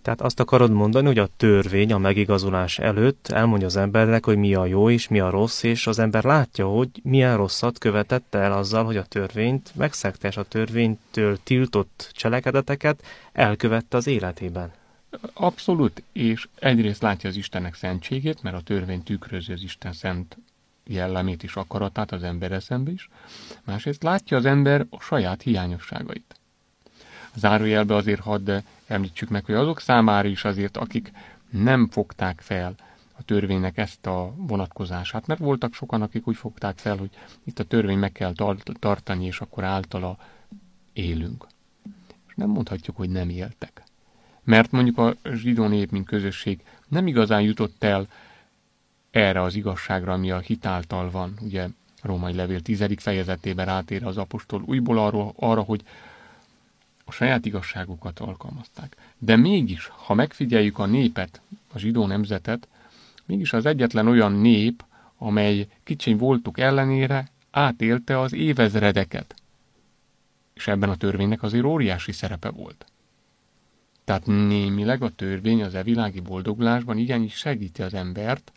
Tehát azt akarod mondani, hogy a törvény a megigazulás előtt elmondja az embernek, hogy mi a jó és mi a rossz, és az ember látja, hogy milyen rosszat követett el azzal, hogy a törvényt megszegte, és a törvénytől tiltott cselekedeteket elkövette az életében. Abszolút, és egyrészt látja az Istennek szentségét, mert a törvény tükrözi az Isten szent jellemét és akaratát az ember szembe is. Másrészt látja az ember a saját hiányosságait. Zárójelbe azért hadd említsük meg, hogy azok számára is azért, akik nem fogták fel a törvénynek ezt a vonatkozását, mert voltak sokan, akik úgy fogták fel, hogy itt a törvény meg kell tartani, és akkor általa élünk. És nem mondhatjuk, hogy nem éltek. Mert mondjuk a zsidó nép, mint közösség nem igazán jutott el erre az igazságra, ami a hit által van. Ugye a Római Levél 10. fejezetében rátér az apostol újból arra, hogy a saját igazságukat alkalmazták. De mégis, ha megfigyeljük a népet, a zsidó nemzetet, mégis az egyetlen olyan nép, amely kicsiny voltuk ellenére átélte az évezredeket. És ebben a törvénynek azért óriási szerepe volt. Tehát némileg a törvény az evilági boldogulásban igenis segíti az embert,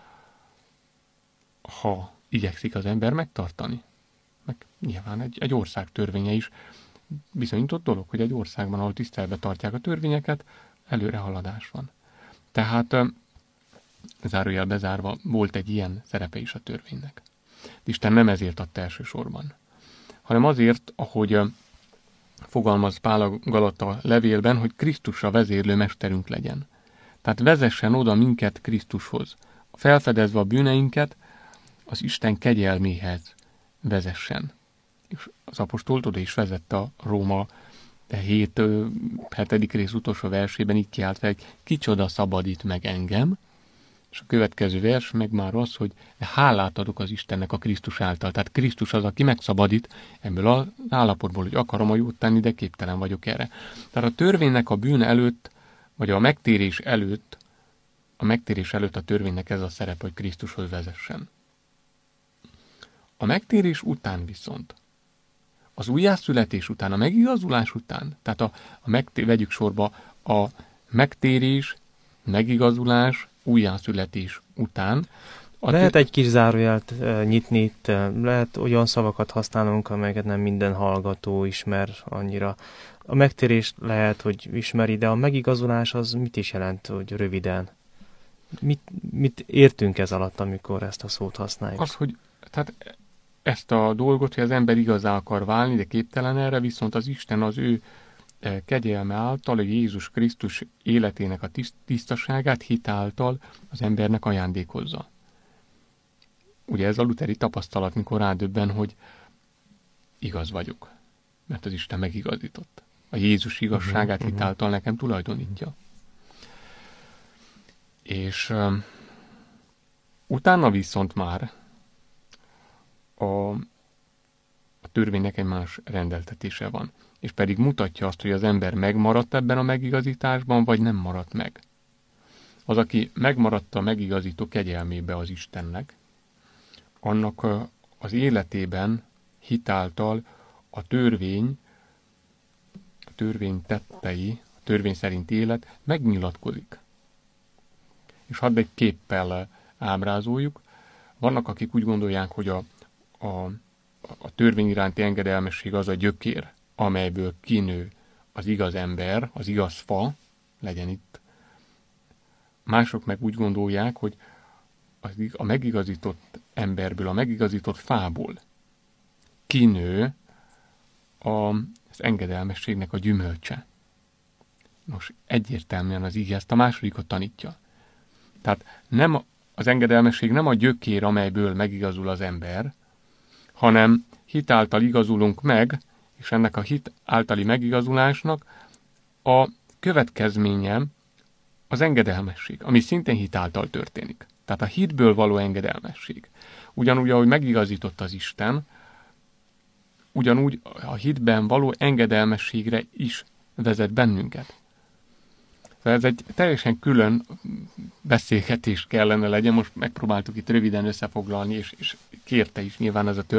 ha igyekszik az ember megtartani. Meg nyilván egy ország törvénye is bizonyított dolog, hogy egy országban, ahol tiszteletbe tartják a törvényeket, előrehaladás van. Tehát zárójel bezárva volt egy ilyen szerepe is a törvénynek. Isten nem ezért adta elsősorban, hanem azért, ahogy fogalmaz Pál a Galata levélben, hogy Krisztusra vezérlő mesterünk legyen. Tehát vezessen oda minket Krisztushoz. Felfedezve a bűneinket, az Isten kegyelméhez vezessen. És az apostolt oda is vezette a Róma 7. rész utolsó versében, így kiált fel, kicsoda szabadít meg engem, és a következő vers meg már az, hogy hálát adok az Istennek a Krisztus által. Tehát Krisztus az, aki megszabadít ebből az állapotból, hogy akarom a jót tenni, de képtelen vagyok erre. Tehát a törvénynek a bűn előtt, vagy a megtérés előtt a törvénynek ez a szerep, hogy Krisztushoz vezessen. A megtérés után viszont, az újjászületés után, a megigazulás után, tehát vegyük sorba a megtérés, megigazulás, újjászületés után. Lehet egy kis zárójelt nyitni itt, lehet olyan szavakat használnunk, amelyeket nem minden hallgató ismer annyira. A megtérés lehet, hogy ismeri, de a megigazulás az mit is jelent, hogy röviden? Mit értünk ez alatt, amikor ezt a szót használjuk? Az, hogy tehát ezt a dolgot, hogy az ember igazá akar válni, de képtelen erre, viszont az Isten az ő kegyelme által, a Jézus Krisztus életének a tisztaságát hitáltal az embernek ajándékozza. Ugye ez a luteri tapasztalat, mikor rádöbben, hogy igaz vagyok, mert az Isten megigazított. A Jézus igazságát hitáltal nekem tulajdonítja. És utána viszont már a törvénynek egy más rendeltetése van, és pedig mutatja azt, hogy az ember megmaradt ebben a megigazításban, vagy nem maradt meg. Az, aki megmaradt a megigazító kegyelmébe az Istennek, annak az életében hitáltal a törvény tettei, a törvény szerint élet megnyilatkozik. És hadd egy képpel ábrázoljuk. Vannak, akik úgy gondolják, hogy a törvény iránti engedelmesség az a gyökér, amelyből kinő az igaz ember, az igaz fa, legyen itt. Mások meg úgy gondolják, hogy a megigazított emberből, a megigazított fából kinő az engedelmességnek a gyümölcse. Nos, egyértelműen az ige ezt a másodikot tanítja. Tehát az engedelmesség nem a gyökér, amelyből megigazul az ember, hanem hit által igazulunk meg, és ennek a hit általi megigazulásnak a következménye az engedelmesség, ami szintén hit által történik. Tehát a hitből való engedelmesség. Ugyanúgy, ahogy megigazított az Isten, ugyanúgy a hitben való engedelmességre is vezet bennünket. Szóval ez egy teljesen külön beszélgetés kellene legyen, most megpróbáltuk itt röviden összefoglalni, és kérte is nyilván ez a